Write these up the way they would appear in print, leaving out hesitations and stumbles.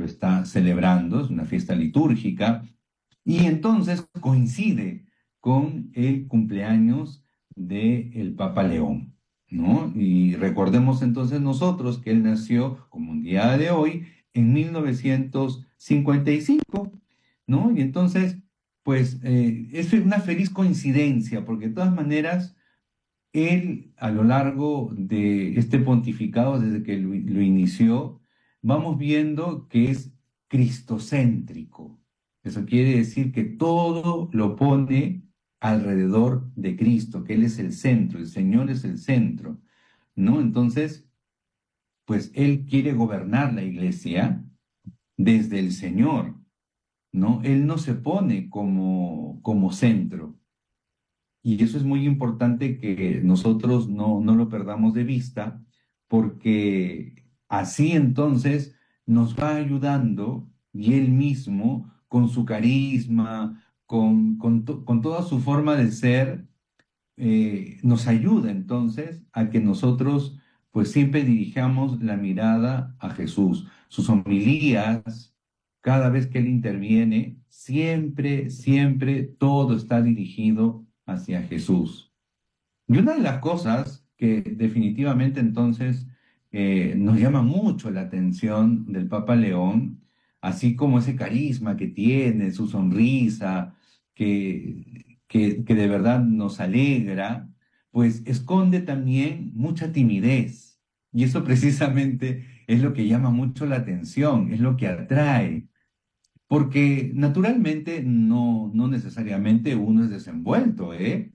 está celebrando, es una fiesta litúrgica, y entonces coincide con el cumpleaños del Papa León, ¿no? Y recordemos entonces nosotros que él nació, como un día de hoy, en 1955, ¿no? Y entonces, pues es una feliz coincidencia, porque de todas maneras, él a lo largo de este pontificado, desde que lo inició, vamos viendo que es cristocéntrico. Eso quiere decir que todo lo pone alrededor de Cristo, que Él es el centro, el Señor es el centro, ¿no? Entonces, pues Él quiere gobernar la iglesia desde el Señor, ¿no? Él no se pone como centro. Y eso es muy importante que nosotros no lo perdamos de vista, porque así entonces nos va ayudando y él mismo, con su carisma, con toda su forma de ser, nos ayuda entonces a que nosotros pues siempre dirijamos la mirada a Jesús. Sus homilías, cada vez que él interviene, siempre, siempre todo está dirigido hacia Jesús. Y una de las cosas que definitivamente entonces nos llama mucho la atención del Papa León, así como ese carisma que tiene, su sonrisa, que de verdad nos alegra, pues esconde también mucha timidez. Y eso precisamente es lo que llama mucho la atención, es lo que atrae. Porque naturalmente no necesariamente uno es desenvuelto, ¿eh?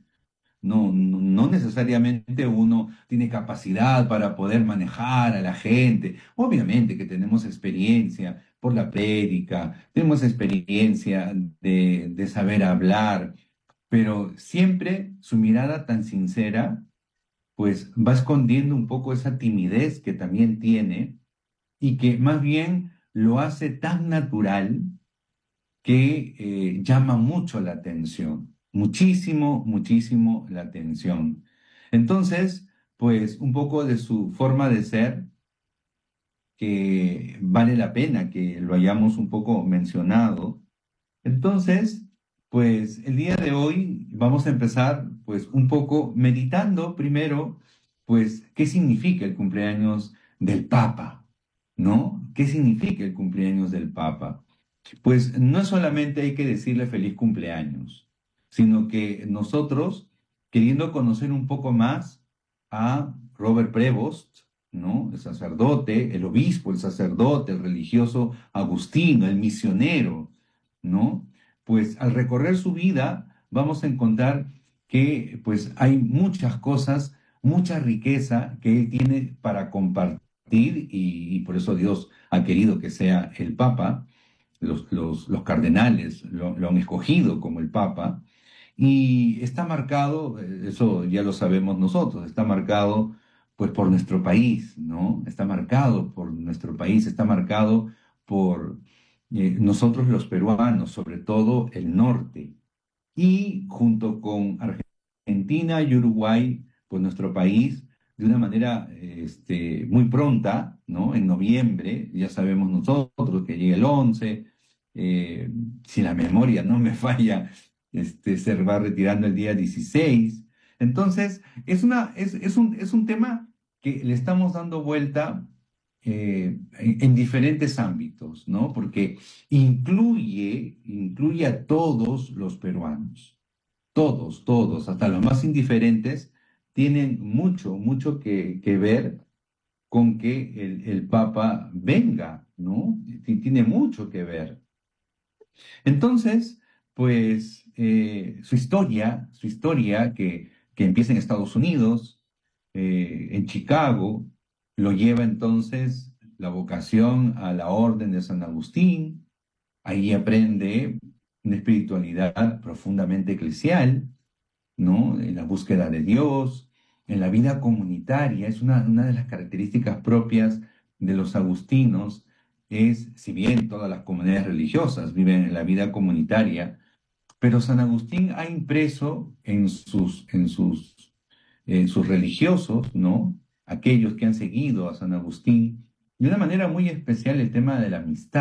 No necesariamente uno tiene capacidad para poder manejar a la gente. Obviamente que tenemos experiencia por la prédica, tenemos experiencia de saber hablar, pero siempre su mirada tan sincera, pues va escondiendo un poco esa timidez que también tiene y que más bien lo hace tan natural que llama mucho la atención, muchísimo, muchísimo la atención. Entonces, pues un poco de su forma de ser, que vale la pena que lo hayamos un poco mencionado. Entonces, pues el día de hoy vamos a empezar pues un poco meditando primero, pues, ¿qué significa el cumpleaños del Papa? ¿No? ¿Qué significa el cumpleaños del Papa? Pues no solamente hay que decirle feliz cumpleaños, sino que nosotros, queriendo conocer un poco más a Robert Prevost, ¿no? El sacerdote, el obispo, el sacerdote, el religioso Agustino, el misionero, ¿no? Pues al recorrer su vida vamos a encontrar que pues hay muchas cosas, mucha riqueza que él tiene para compartir y por eso Dios ha querido que sea el Papa. Los cardenales lo han escogido como el Papa y está marcado, eso ya lo sabemos nosotros, está marcado pues por nuestro país, ¿no? Está marcado por nuestro país, está marcado por nosotros los peruanos, sobre todo el norte. Y junto con Argentina y Uruguay, pues nuestro país, de una manera muy pronta, ¿no? En noviembre, ya sabemos nosotros que llega el 11, eh, si la memoria no me falla, se va retirando el día 16. Entonces, es un tema que le estamos dando vuelta en diferentes ámbitos, ¿no? Porque incluye a todos los peruanos. Todos, todos, hasta los más indiferentes, tienen mucho, mucho que ver con que el Papa venga, ¿no? Tiene mucho que ver. Entonces, pues su historia que empieza en Estados Unidos, en Chicago, lo lleva entonces la vocación a la Orden de San Agustín. Ahí aprende una espiritualidad profundamente eclesial, ¿no? En la búsqueda de Dios, en la vida comunitaria. Es una de las características propias de los agustinos, es, si bien todas las comunidades religiosas viven en la vida comunitaria, pero San Agustín ha impreso en sus religiosos, ¿no? Aquellos que han seguido a San Agustín, de una manera muy especial el tema de la amistad.